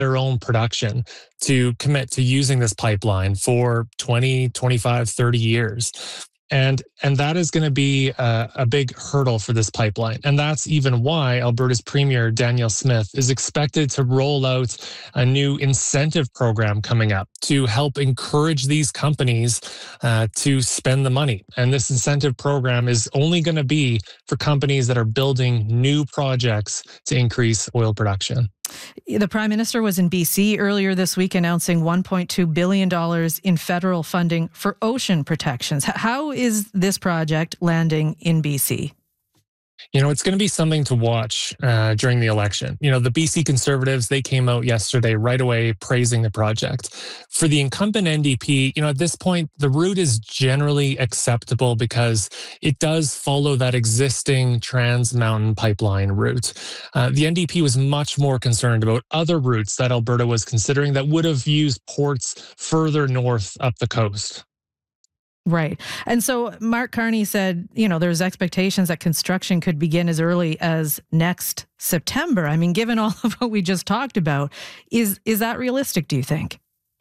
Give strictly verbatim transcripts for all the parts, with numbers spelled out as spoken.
their own production to commit to using this pipeline for twenty, twenty-five, thirty years. And, and that is going to be a, a big hurdle for this pipeline. And that's even why Alberta's Premier, Danielle Smith, is expected to roll out a new incentive program coming up to help encourage these companies uh, to spend the money. And this incentive program is only going to be for companies that are building new projects to increase oil production. The Prime Minister was in B C earlier this week announcing one point two billion dollars in federal funding for ocean protections. How is this project landing in B C? You know, it's going to be something to watch uh, during the election. You know, the B C Conservatives, they came out yesterday right away praising the project. For the incumbent N D P, you know, at this point, the route is generally acceptable because it does follow that existing Trans Mountain pipeline route. Uh, the N D P was much more concerned about other routes that Alberta was considering that would have used ports further north up the coast. Right. And so Mark Carney said, you know, there's expectations that construction could begin as early as next September. I mean, given all of what we just talked about, is is that realistic, do you think?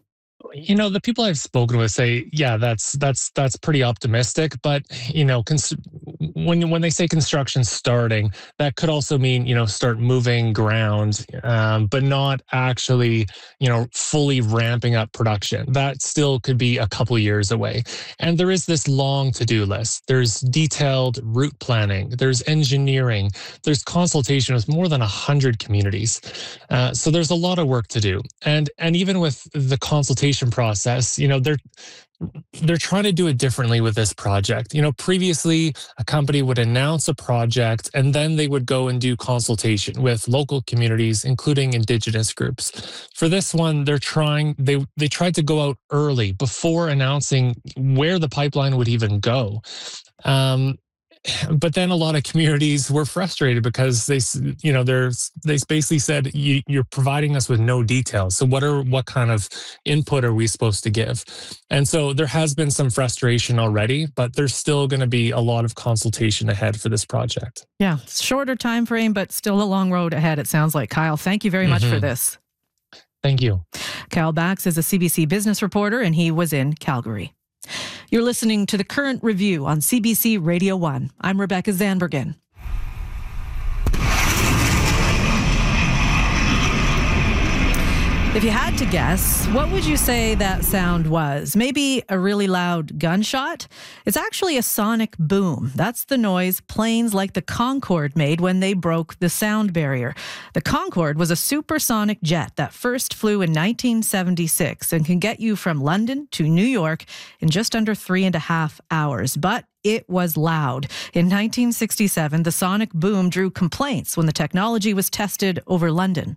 You know, the people I've spoken with say, yeah, that's that's that's pretty optimistic. But, you know, cons- when when they say construction starting, that could also mean, you know, start moving ground, um, but not actually, you know, fully ramping up production. That still could be a couple years away. And there is this long to-do list. There's detailed route planning. There's engineering. There's consultation with more than one hundred communities. Uh, so there's a lot of work to do. And and even with the consultation process, you know, they're they're trying to do it differently with this project. You know, previously a company would announce a project and then they would go and do consultation with local communities, including Indigenous groups. For this one, they're trying, they they tried to go out early before announcing where the pipeline would even go. Um, But then a lot of communities were frustrated because they, you know, there's they basically said you, you're providing us with no details. So what are what kind of input are we supposed to give? And so there has been some frustration already, but there's still going to be a lot of consultation ahead for this project. Yeah, shorter time frame, but still a long road ahead. It sounds like. Kyle, thank you very much Mm-hmm. for this. Thank you. Kyle Bax is a C B C business reporter, and he was in Calgary. You're listening to The Current Review on C B C Radio one. I'm Rebecca Zandbergen. If you had to guess, what would you say that sound was? Maybe a really loud gunshot? It's actually a sonic boom. That's the noise planes like the Concorde made when they broke the sound barrier. The Concorde was a supersonic jet that first flew in nineteen seventy-six and can get you from London to New York in just under three and a half hours. But it was loud. In nineteen sixty-seven, the sonic boom drew complaints when the technology was tested over London.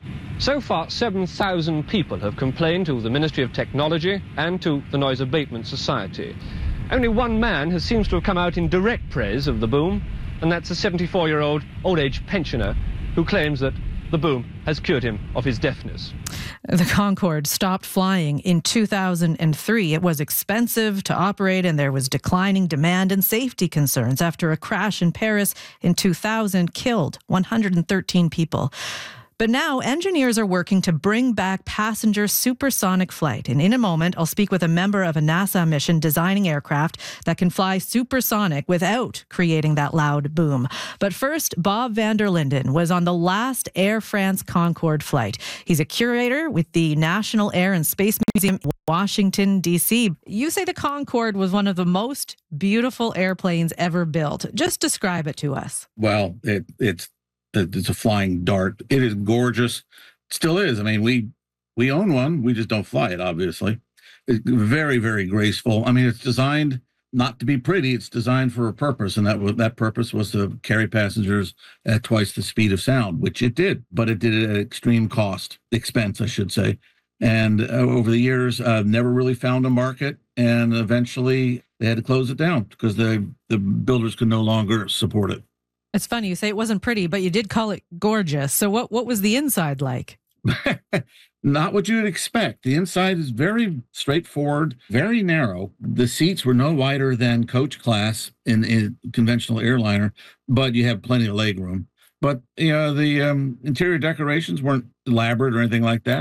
So far, seven thousand people have complained to the Ministry of Technology and to the Noise Abatement Society. Only one man has seems to have come out in direct praise of the boom, and that's a seventy-four-year-old old-age pensioner who claims that the boom has cured him of his deafness. The Concorde stopped flying in two thousand three. It was expensive to operate and there was declining demand and safety concerns after a crash in Paris in two thousand killed one hundred thirteen people. But now engineers are working to bring back passenger supersonic flight. And in a moment, I'll speak with a member of a NASA mission designing aircraft that can fly supersonic without creating that loud boom. But first, Bob van der Linden was on the last Air France Concorde flight. He's a curator with the National Air and Space Museum in Washington, D C. You say the Concorde was one of the most beautiful airplanes ever built. Just describe it to us. Well, it, it's It's a flying dart. It is gorgeous. Still is. I mean, we we own one. We just don't fly it, obviously. It's very, very graceful. I mean, it's designed not to be pretty. It's designed for a purpose, and that was, that purpose was to carry passengers at twice the speed of sound, which it did. But it did it at extreme cost, expense, I should say. And uh, over the years, I've uh, never really found a market. And eventually, they had to close it down because the the builders could no longer support it. It's funny, you say it wasn't pretty, but you did call it gorgeous. So what, what was the inside like? Not what you would expect. The inside is very straightforward, very narrow. The seats were no wider than coach class in a conventional airliner, but you have plenty of leg room. But you know, the um, interior decorations weren't elaborate or anything like that.